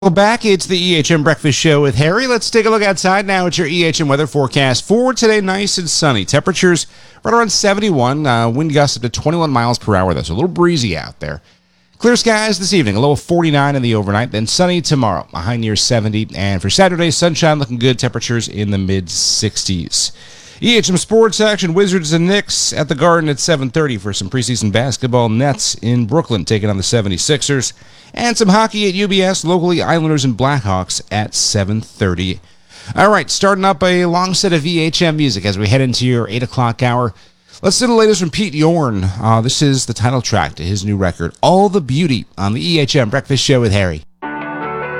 Welcome back. It's the EHM Breakfast Show with Harry. Let's take a look outside now at your EHM weather forecast for today. Nice and sunny. Temperatures right around 71. Wind gusts up to 21 miles per hour. That's a little breezy out there. Clear skies this evening. A low of 49 in the overnight. Then sunny tomorrow. A high near 70. And for Saturday, sunshine looking good. Temperatures in the mid-60s. EHM Sports action. Wizards and Knicks at the Garden at 7:30 for some preseason basketball. Nets in Brooklyn taking on the 76ers. And some hockey at UBS, locally Islanders and Blackhawks at 7:30. All right, starting up a long set of EHM music as we head into your 8 o'clock hour. Let's do the latest from Pete Yorn. This is the title track to his new record, All the Beauty, on the EHM Breakfast Show with Harry.